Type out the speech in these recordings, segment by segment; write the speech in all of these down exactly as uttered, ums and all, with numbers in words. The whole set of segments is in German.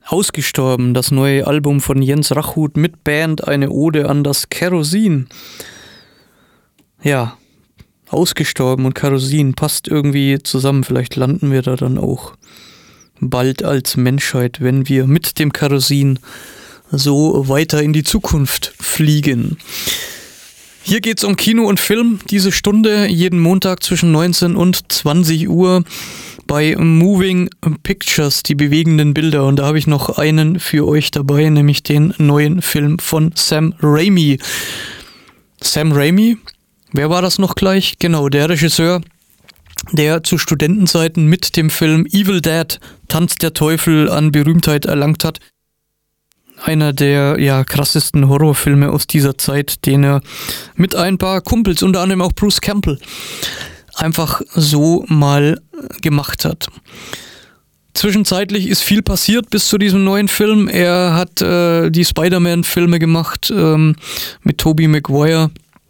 Ausgestorben, das neue Album von Jens Rachut mit Band, eine Ode an das Kerosin. Ja, ausgestorben und Kerosin passt irgendwie zusammen. Vielleicht landen wir da dann auch bald als Menschheit, wenn wir mit dem Kerosin so weiter in die Zukunft fliegen. Hier geht's um Kino und Film, diese Stunde, jeden Montag zwischen neunzehn und zwanzig Uhr bei Moving Pictures, die bewegenden Bilder. Und da habe ich noch einen für euch dabei, nämlich den neuen Film von Sam Raimi. Sam Raimi, wer war das noch gleich? Genau, der Regisseur, der zu Studentenzeiten mit dem Film Evil Dead, Tanz der Teufel, an Berühmtheit erlangt hat. Einer der ja krassesten Horrorfilme aus dieser Zeit, den er mit ein paar Kumpels, unter anderem auch Bruce Campbell, einfach so mal gemacht hat. Zwischenzeitlich ist viel passiert bis zu diesem neuen Film. Er hat äh, die Spider-Man-Filme gemacht ähm, mit Tobey Maguire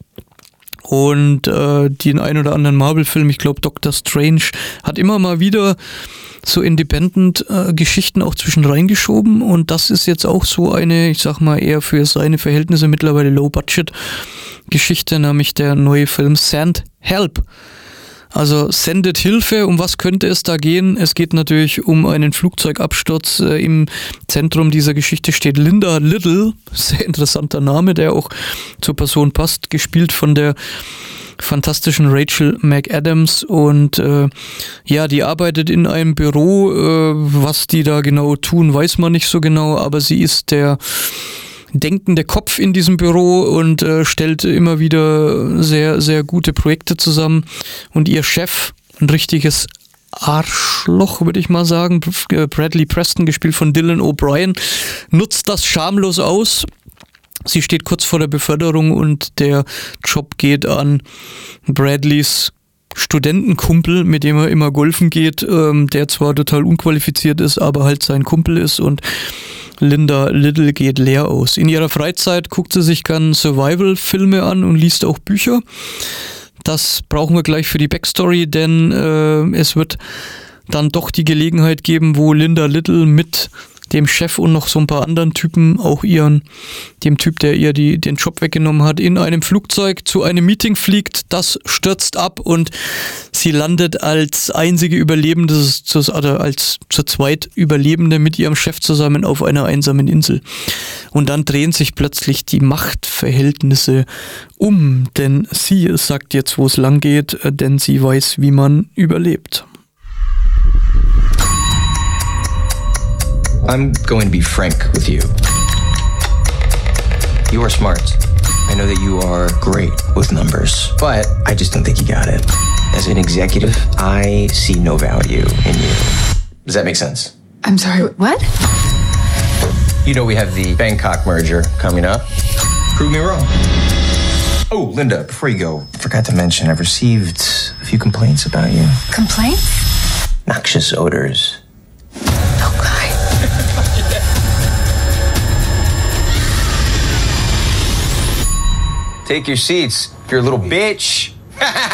und äh, den ein oder anderen Marvel-Film, ich glaube Doctor Strange, hat immer mal wieder so Independent-Geschichten äh, auch zwischen reingeschoben, und das ist jetzt auch so eine, ich sag mal eher für seine Verhältnisse mittlerweile Low-Budget-Geschichte, nämlich der neue Film Send Help. Also sendet Hilfe, um was könnte es da gehen? Es geht natürlich um einen Flugzeugabsturz. Äh, Im Zentrum dieser Geschichte steht Linda Little, sehr interessanter Name, der auch zur Person passt, gespielt von der fantastischen Rachel McAdams, und äh, ja, die arbeitet in einem Büro, äh, was die da genau tun, weiß man nicht so genau, aber sie ist der denkende Kopf in diesem Büro und äh, stellt immer wieder sehr, sehr gute Projekte zusammen, und ihr Chef, ein richtiges Arschloch, würde ich mal sagen, Bradley Preston, gespielt von Dylan O'Brien, nutzt das schamlos aus. Sie steht kurz vor der Beförderung und der Job geht an Bradleys Studentenkumpel, mit dem er immer golfen geht, ähm, der zwar total unqualifiziert ist, aber halt sein Kumpel ist, und Linda Little geht leer aus. In ihrer Freizeit guckt sie sich gern Survival-Filme an und liest auch Bücher. Das brauchen wir gleich für die Backstory, denn äh, es wird dann doch die Gelegenheit geben, wo Linda Little mit dem Chef und noch so ein paar anderen Typen, auch ihren, dem Typ, der ihr die, den Job weggenommen hat, in einem Flugzeug zu einem Meeting fliegt. Das stürzt ab und sie landet als einzige Überlebende, oder als zu zweit Überlebende mit ihrem Chef zusammen auf einer einsamen Insel. Und dann drehen sich plötzlich die Machtverhältnisse um, denn sie sagt jetzt, wo es lang geht, denn sie weiß, wie man überlebt. I'm going to be frank with you. You are smart. I know that you are great with numbers, but I just don't think you got it. As an executive, I see no value in you. Does that make sense? I'm sorry, what? You know we have the Bangkok merger coming up. Prove me wrong. Oh, Linda, before you go, I forgot to mention I've received a few complaints about you. Complaints? Noxious odors. Oh, God. Take your seats, you're a little bitch.